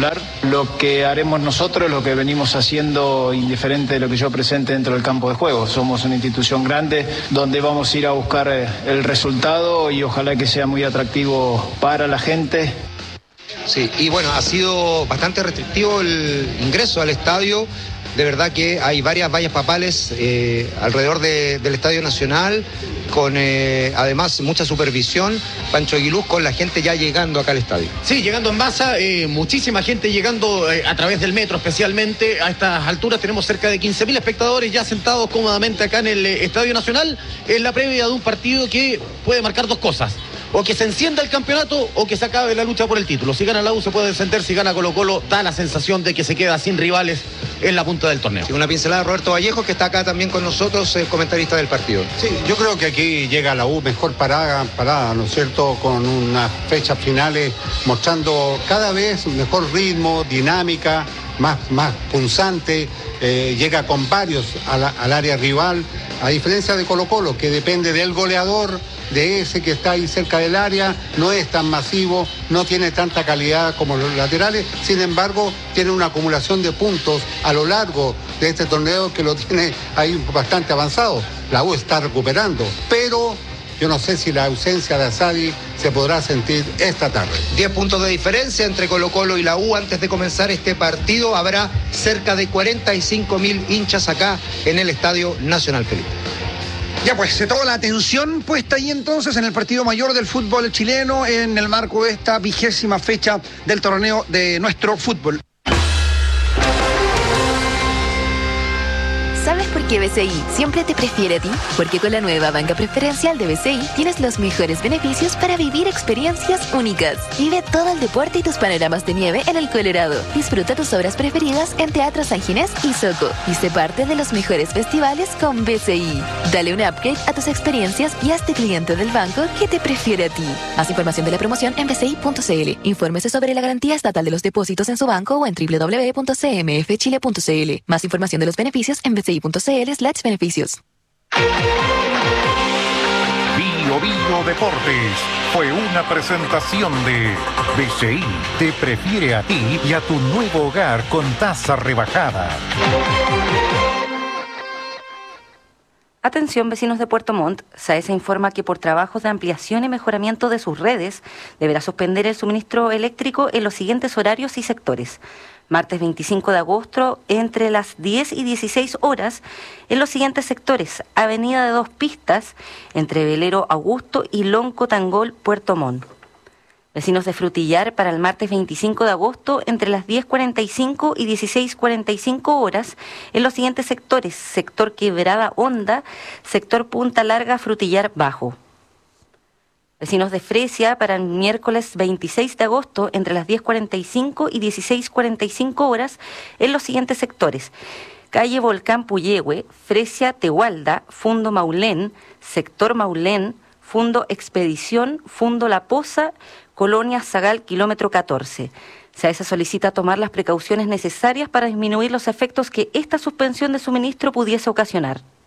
particular. Lo que haremos nosotros es lo que venimos haciendo indiferente de lo que yo presente dentro del campo de juego. Somos una institución grande donde vamos a ir a buscar el resultado y ojalá que sea muy atractivo para la gente. Sí, y bueno, ha sido bastante restrictivo el ingreso al estadio. De verdad que hay varias vallas papales alrededor del Estadio Nacional, con además mucha supervisión. Pancho Aguiluz, con la gente ya llegando acá al estadio. Sí, llegando en masa, muchísima gente llegando a través del metro especialmente. A estas alturas tenemos cerca de 15.000 espectadores ya sentados cómodamente acá en el Estadio Nacional, en la previa de un partido que puede marcar dos cosas: o que se encienda el campeonato o que se acabe la lucha por el título. Si gana la U se puede descender, si gana Colo-Colo da la sensación de que se queda sin rivales en la punta del torneo. Sí, una pincelada de Roberto Vallejo, que está acá también con nosotros, comentarista del partido. Sí, yo creo que aquí llega la U mejor parada, ¿no es cierto?, con unas fechas finales mostrando cada vez mejor ritmo, dinámica, más punzante, llega con varios al área rival, a diferencia de Colo-Colo, que depende del goleador, de ese que está ahí cerca del área, no es tan masivo, no tiene tanta calidad como los laterales, sin embargo tiene una acumulación de puntos a lo largo de este torneo que lo tiene ahí bastante avanzado. La U está recuperando, pero yo no sé si la ausencia de Asadi se podrá sentir esta tarde. 10 puntos de diferencia entre Colo-Colo y la U. Antes de comenzar este partido habrá cerca de 45.000 hinchas acá en el Estadio Nacional, Felipe. Ya pues, toda la atención puesta ahí entonces en el partido mayor del fútbol chileno en el marco de esta 20ª fecha del torneo de nuestro fútbol. ¿Sabes por qué BCI siempre te prefiere a ti? Porque con la nueva banca preferencial de BCI tienes los mejores beneficios para vivir experiencias únicas. Vive todo el deporte y tus panoramas de nieve en el Colorado. Disfruta tus obras preferidas en Teatro San Ginés y Soco. Y sé parte de los mejores festivales con BCI. Dale un upgrade a tus experiencias y hazte cliente del banco que te prefiere a ti. Más información de la promoción en bci.cl. Infórmese sobre la garantía estatal de los depósitos en su banco o en www.cmfchile.cl. Más información de los beneficios en bci.cl/beneficios. Bio Bio Deportes fue una presentación de BCI. Te prefiere a ti y a tu nuevo hogar con tasa rebajada. Atención, vecinos de Puerto Montt. SAESA informa que por trabajos de ampliación y mejoramiento de sus redes deberá suspender el suministro eléctrico en los siguientes horarios y sectores. Martes 25 de agosto, entre las 10 y 16 horas, en los siguientes sectores: Avenida de Dos Pistas, entre Velero Augusto y Lonco Tangol, Puerto Montt. Vecinos de Frutillar, para el martes 25 de agosto, entre las 10:45 y 16:45 horas, en los siguientes sectores: sector Quebrada Honda, sector Punta Larga, Frutillar Bajo. Vecinos de Fresia, para el miércoles 26 de agosto, entre las 10:45 y 16:45 horas, en los siguientes sectores: calle Volcán Puyehue, Fresia Tehualda, Fundo Maulén, sector Maulén, Fundo Expedición, Fundo La Poza, Colonia Zagal, kilómetro 14. SAESA solicita tomar las precauciones necesarias para disminuir los efectos que esta suspensión de suministro pudiese ocasionar.